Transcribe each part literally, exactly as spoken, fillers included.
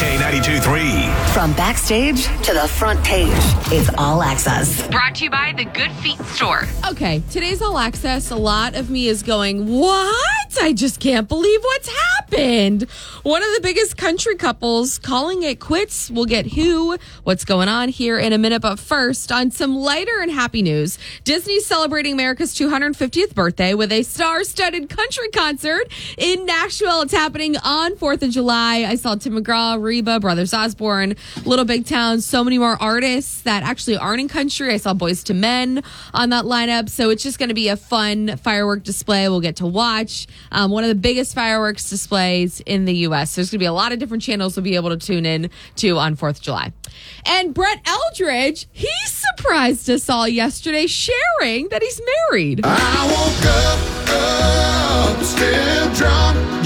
K ninety-two point three. From backstage to the front page, it's All Access. Brought to you by the Good Feet Store. Okay, today's All Access, a lot of me is going, what? I just can't believe what's happened. One of the biggest country couples calling it quits. We'll get who, what's going on here in a minute. But first, on some lighter and happy news, Disney's celebrating America's two hundred fiftieth birthday with a star-studded country concert in Nashville. It's happening on fourth of July. I saw Tim McGraw, Reba, Brothers Osborne, Little Big Town, so many more artists that actually aren't in country. I saw Boyz two Men on that lineup. So it's just going to be a fun firework display we'll get to watch. Um, one of the biggest fireworks displays in the U S. There's going to be a lot of different channels we'll be able to tune in to on fourth of July. And Brett Eldridge, he surprised us all yesterday sharing that he's married. I woke up, up, still drunk,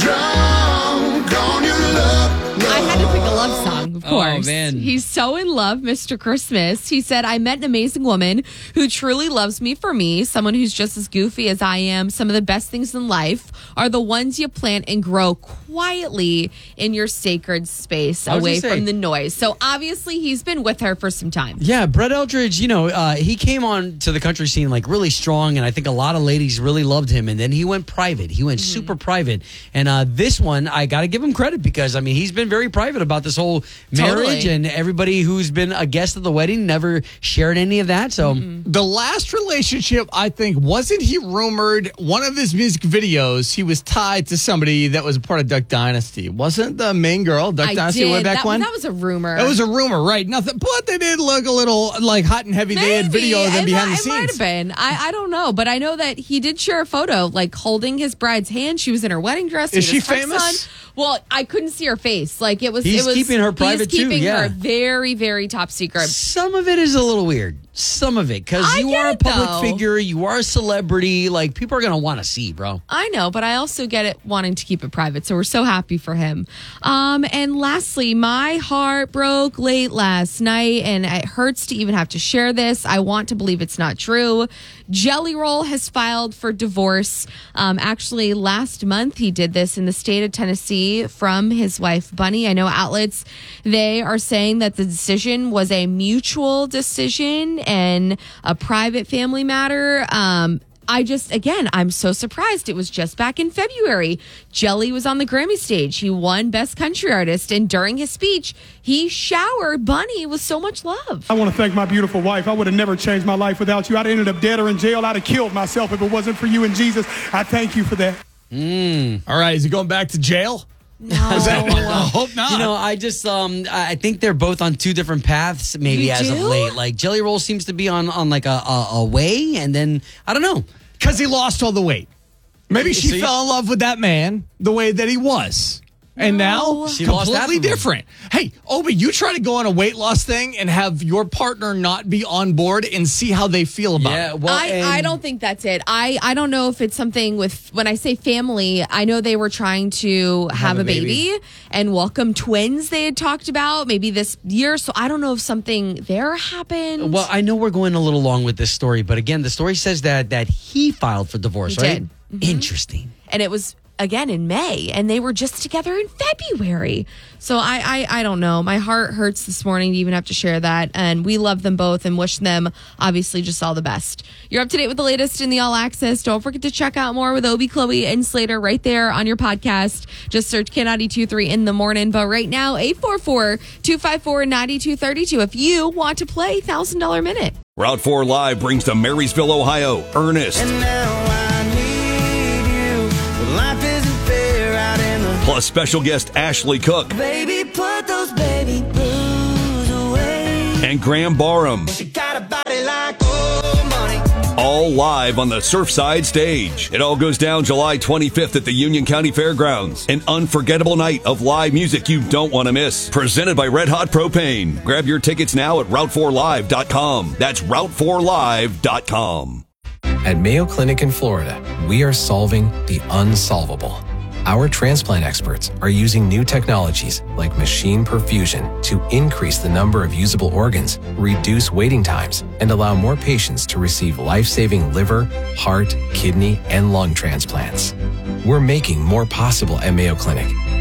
drunk on your love, love. I had to pick a love song, of course. Oh, man. He's so in love, Mister Christmas. He said, I met an amazing woman who truly loves me for me, someone who's just as goofy as I am. Some of the best things in life are the ones you plant and grow quietly in your sacred space away from the noise. So obviously he's been with her for some time. Yeah, Brett Eldridge, you know, uh, he came on to the country scene like really strong, and I think a lot of ladies really loved him. And then he went private. He went mm-hmm. super private. And uh, this one, I got to give him credit because, I mean, he's been very private about this whole marriage, totally. And everybody who's been a guest at the wedding never shared any of that. So mm-hmm. the last relationship, I think, wasn't he rumored, one of his music videos, he was tied to somebody that was a part of Duck Dynasty. Wasn't the main girl Duck I Dynasty did. way back that, when? That was a rumor. It was a rumor, right? Nothing, but they did look a little like hot and heavy. Maybe. They had video of them it behind might, the It might scenes. have been. I, I don't know, but I know that he did share a photo, like holding his bride's hand. She was in her wedding dress. Is with she his tux famous? on. Well, I couldn't see her face. Like it was. He's it was, keeping her private he's keeping too, yeah. her very, very top secret. some of it is a little weird. Some of it. Because I you get are a it, public though. figure. You are a celebrity. Like, people are going to want to see, bro. I know, but I also get it wanting to keep it private. So we're so happy for him. Um, and lastly, my heart broke late last night, and it hurts to even have to share this. I want to believe it's not true. Jelly Roll has filed for divorce. Um, actually, last month he did this in the state of Tennessee from his wife, Bunny. I know outlets, they are saying that the decision was a mutual decision and a private family matter. Um, I just, again, I'm so surprised. It was just back in February. Jelly was on the Grammy stage. He won Best Country Artist. And during his speech, he showered Bunny with so much love. I want to thank my beautiful wife. I would have never changed my life without you. I'd have ended up dead or in jail. I'd have killed myself if it wasn't for you and Jesus. I thank you for that. Mm. All right, is he going back to jail? No. I hope not. You know, I just, um, I think they're both on two different paths, maybe You as do? of late. Like, Jelly Roll seems to be on, on like a, a, a way, and then, I don't know. Because he lost all the weight. Maybe she See? fell in love with that man the way that he was. And No. now, She lost half completely of him. different. Hey, Obi, you try to go on a weight loss thing and have your partner not be on board and see how they feel about Yeah, it. well, I, and- I don't think that's it. I, I don't know if it's something with, when I say family, I know they were trying to have, Have a a baby. baby. and welcome twins they had talked about maybe this year. So I don't know if something there happened. Well, I know we're going a little long with this story, but again, the story says that that he filed for divorce, He right? did. Mhm. Interesting. And it was, again, in May, and they were just together in February. So I, I, I don't know. My heart hurts this morning to even have to share that. And we love them both and wish them, obviously, just all the best. You're up to date with the latest in the All Access. Don't forget to check out more with Obi, Chloe, and Slater right there on your podcast. Just search K ninety-two point three in the morning. But right now, eight four four, two five four, nine two three two if you want to play one thousand dollars Minute. Route four Live brings to Marysville, Ohio, Ernest. And now I need you. But life isn't fair out in the Plus special guest Ashley Cook baby, put those baby blues away. and Graham Barham. She got a body like oh money. All live on the Surfside stage. It all goes down July twenty-fifth at the Union County Fairgrounds. An unforgettable night of live music you don't want to miss. Presented by Red Hot Propane. Grab your tickets now at route four live dot com. That's route four live dot com. At Mayo Clinic in Florida, we are solving the unsolvable. Our transplant experts are using new technologies like machine perfusion to increase the number of usable organs, reduce waiting times, and allow more patients to receive life-saving liver, heart, kidney, and lung transplants. We're making more possible at Mayo Clinic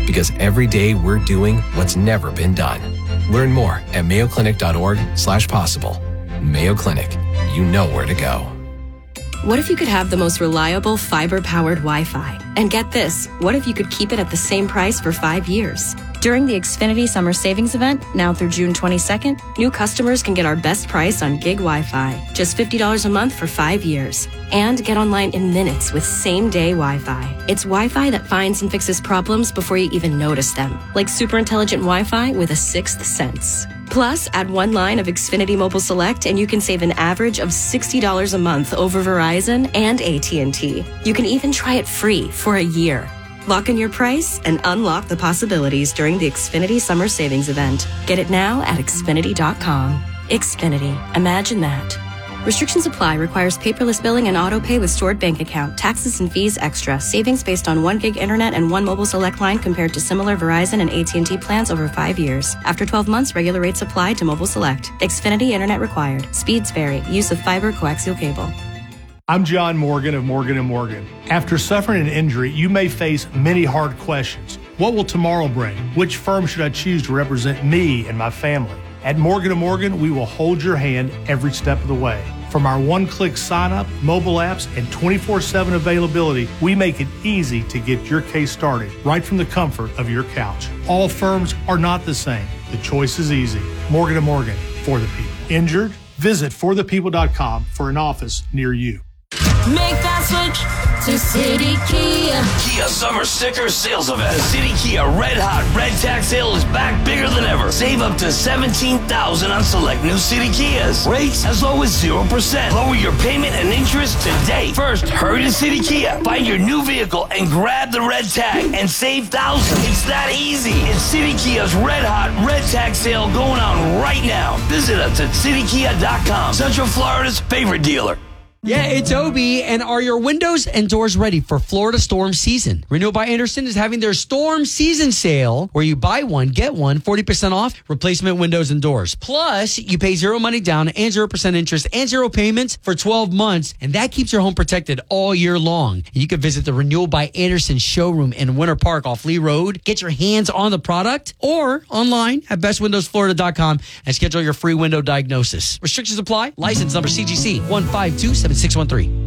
Because every day we're doing what's never been done. Learn more at mayoclinic.org slash possible. Mayo Clinic, you know where to go. What if you could have the most reliable fiber-powered Wi-Fi? And get this, what if you could keep it at the same price for five years? During the Xfinity Summer Savings Event, now through June twenty-second, new customers can get our best price on gig Wi-Fi, just fifty dollars a month for five years. And get online in minutes with same-day Wi-Fi. It's Wi-Fi that finds and fixes problems before you even notice them, like super intelligent Wi-Fi with a sixth sense. Plus, add one line of Xfinity Mobile Select and you can save an average of sixty dollars a month over Verizon and A T and T. You can even try it free for a year. Lock in your price and unlock the possibilities during the Xfinity Summer Savings Event. Get it now at Xfinity dot com. Xfinity. Imagine that. Restrictions apply. Requires paperless billing and auto pay with stored bank account. Taxes and fees extra. Savings based on one gig internet and one mobile select line compared to similar Verizon and A T and T plans over five years. After twelve months, regular rates apply to mobile select. Xfinity internet required. Speeds vary. Use of fiber coaxial cable. I'm John Morgan of Morgan and Morgan. After suffering an injury, you may face many hard questions. What will tomorrow bring? Which firm should I choose to represent me and my family? At Morgan and Morgan, we will hold your hand every step of the way. From our one-click sign-up, mobile apps, and twenty-four seven availability, we make it easy to get your case started right from the comfort of your couch. All firms are not the same. The choice is easy. Morgan and Morgan, for the people. Injured? Visit for the people dot com for an office near you. Make that switch to City Kia. Kia Summer Sticker Sales Event. The City Kia Red Hot Red Tag Sale is back bigger than ever. Save up to seventeen thousand dollars on select new City Kias. Rates as low as zero percent. Lower your payment and interest today. First, hurry to City Kia. Find your new vehicle and grab the red tag and save thousands. It's that easy. It's City Kia's Red Hot Red Tag Sale going on right now. Visit us at city kia dot com. Central Florida's favorite dealer. Yeah, it's Obi, and are your windows and doors ready for Florida storm season? Renewal by Andersen is having their storm season sale where you buy one, get one, forty percent off replacement windows and doors. Plus, you pay zero money down and zero percent interest and zero payments for twelve months, and that keeps your home protected all year long. You can visit the Renewal by Andersen showroom in Winter Park off Lee Road, get your hands on the product, or online at best windows florida dot com and schedule your free window diagnosis. Restrictions apply. License number C G C one five two seven six one three.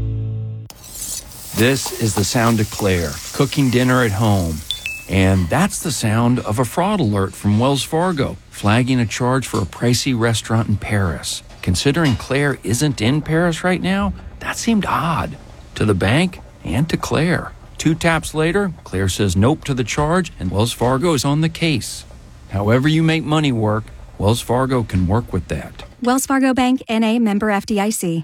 This is the sound of Claire cooking dinner at home. And that's the sound of a fraud alert from Wells Fargo, flagging a charge for a pricey restaurant in Paris. Considering Claire isn't in Paris right now, that seemed odd to the bank and to Claire. Two taps later, Claire says nope to the charge, and Wells Fargo is on the case. However you make money work, Wells Fargo can work with that. Wells Fargo Bank, N A, member F D I C.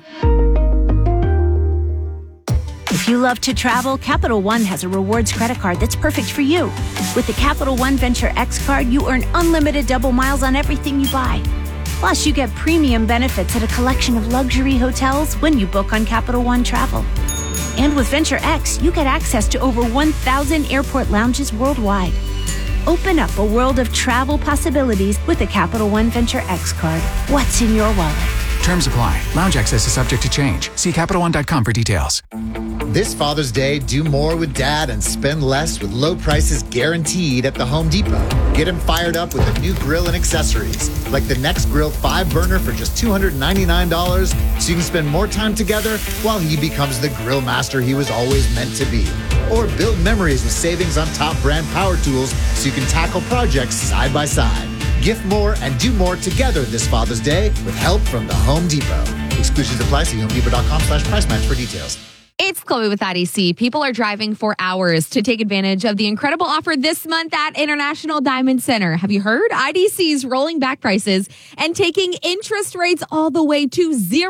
If you love to travel, Capital One has a rewards credit card that's perfect for you. With the Capital One Venture X card, you earn unlimited double miles on everything you buy. Plus, you get premium benefits at a collection of luxury hotels when you book on Capital One Travel. And with Venture X, you get access to over one thousand airport lounges worldwide. Open up a world of travel possibilities with the Capital One Venture X card. What's in your wallet? Terms apply. Lounge access is subject to change. See Capital One dot com for details. This Father's Day, do more with Dad and spend less with low prices guaranteed at the Home Depot. Get him fired up with a new grill and accessories, like the Next Grill five burner for just two hundred ninety-nine dollars, so you can spend more time together while he becomes the grill master he was always meant to be. Or build memories with savings on top brand power tools so you can tackle projects side by side. Gift more and do more together this Father's Day with help from the Home Depot. Exclusions apply. See home depot dot com slash price match for details. It's Chloe with I D C. People are driving for hours to take advantage of the incredible offer this month at International Diamond Center. Have you heard? I D C's rolling back prices and taking interest rates all the way to zero.